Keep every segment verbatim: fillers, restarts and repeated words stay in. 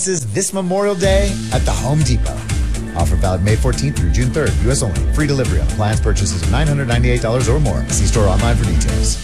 appliances this Memorial Day at the Home Depot. Offer valid May fourteenth through June third. U S only. Free delivery on appliance purchases of nine hundred ninety-eight dollars or more. See store online for details.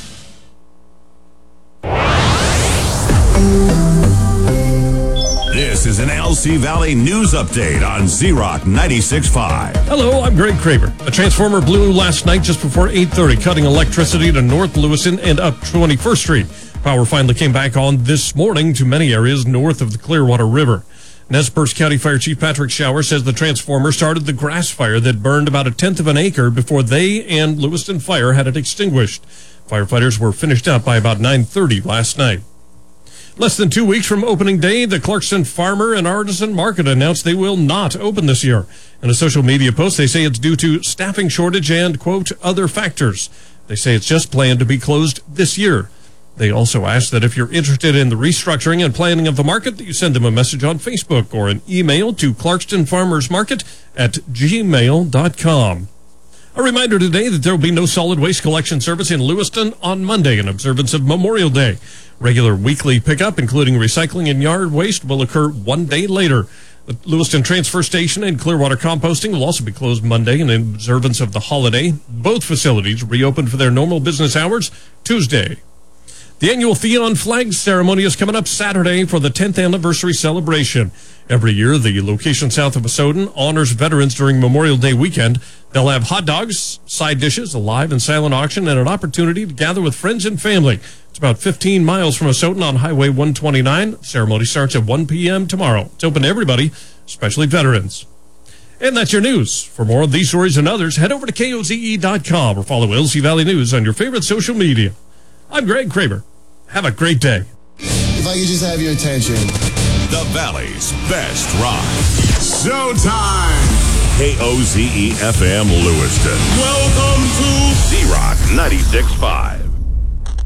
This is an L C Valley News Update on Z-Rock ninety-six point five. Hello, I'm Greg Kramer. A transformer blew last night just before eight thirty, cutting electricity to North Lewiston and up twenty-first Street. Power finally came back on this morning to many areas north of the Clearwater River. Nez Perce County Fire Chief Patrick Schauer says the transformer started the grass fire that burned about a tenth of an acre before they and Lewiston Fire had it extinguished. Firefighters were finished up by about nine thirty last night. Less than two weeks from opening day, the Clarkston Farmer and Artisan Market announced they will not open this year. In a social media post, they say it's due to staffing shortage and, quote, other factors. They say it's just planned to be closed this year. They also ask that if you're interested in the restructuring and planning of the market, that you send them a message on Facebook or an email to Clarkston Farmers Market at gmail dot com. A reminder today that there will be no solid waste collection service in Lewiston on Monday in observance of Memorial Day. Regular weekly pickup, including recycling and yard waste, will occur one day later. The Lewiston Transfer Station and Clearwater Composting will also be closed Monday in observance of the holiday. Both facilities reopened for their normal business hours Tuesday. The annual Theon Flag Ceremony is coming up Saturday for the tenth anniversary celebration. Every year, the location south of Asoden honors veterans during Memorial Day weekend. They'll have hot dogs, side dishes, a live and silent auction, and an opportunity to gather with friends and family. It's about fifteen miles from Asoden on Highway one twenty-nine. Ceremony starts at one p.m. tomorrow. It's open to everybody, especially veterans. And that's your news. For more of these stories and others, head over to K O Z E dot com or follow L C Valley News on your favorite social media. I'm Greg Kramer. Have a great day. If I could just have your attention. The Valley's best rock. Showtime! K O Z E F M Lewiston. Welcome to Z-Rock ninety-six point five.